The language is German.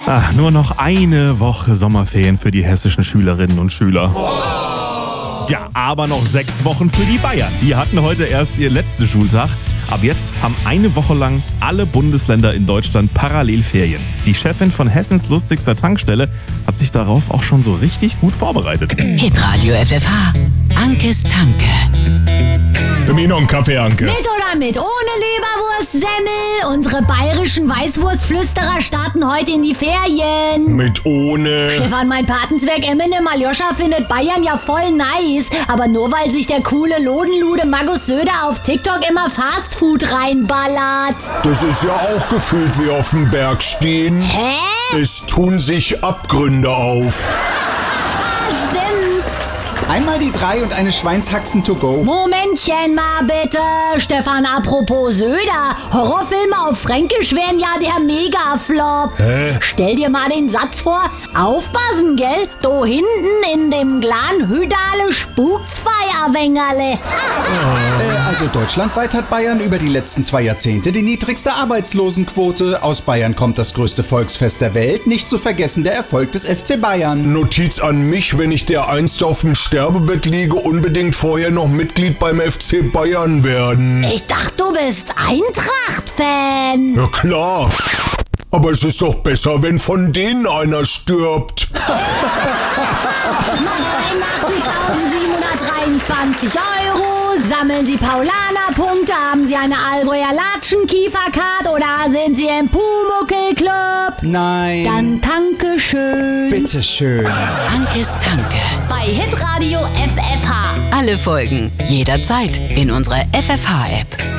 Ach, nur noch eine Woche Sommerferien für die hessischen Schülerinnen und Schüler. Ja, aber noch 6 Wochen für die Bayern. Die hatten heute erst ihr letzten Schultag. Ab jetzt haben eine Woche lang alle Bundesländer in Deutschland parallel Ferien. Die Chefin von Hessens lustigster Tankstelle hat sich darauf auch schon so richtig gut vorbereitet. Hitradio FFH. Ankes Tanke. Für mich noch einen Kaffee, Anke. Mit oder mit ohne Leberwurstsemmel? Unsere bayerischen Weißwurstflüsterer starten heute in die Ferien. Mit ohne. Stefan, mein Patenzwerg Eminem Aljoscha findet Bayern ja voll nice. Aber nur weil sich der coole Lodenlude Markus Söder auf TikTok immer Fastfood reinballert. Das ist ja auch gefühlt wie auf dem Berg stehen. Hä? Es tun sich Abgründe auf. Stimmt. Einmal die 3 und eine Schweinshaxen to go. Momentchen mal bitte. Stefan, apropos Söder. Horrorfilme auf Fränkisch wären ja der Mega-Flop. Stell dir mal den Satz vor. Aufpassen, gell? Da hinten in dem Glan Hüdale spukt's Feierwängerle. Also deutschlandweit hat Bayern über die letzten 2 Jahrzehnte die niedrigste Arbeitslosenquote. Aus Bayern kommt das größte Volksfest der Welt. Nicht zu vergessen der Erfolg des FC Bayern. Notiz an mich, wenn ich dereinst auf dem Sterbebett liege, unbedingt vorher noch Mitglied beim FC Bayern werden. Ich dachte, du bist Eintracht-Fan. Ja klar. Aber es ist doch besser, wenn von denen einer stirbt. 83.723 €. Sammeln Sie Paulaner-Punkte? Haben Sie eine Allgäuer Latschen-Kiefercard oder sind Sie im Pumuckl-Club? Nein. Dann danke schön. Bitteschön. Ankes Tanke. Bei Hitradio FFH. Alle Folgen jederzeit in unserer FFH-App.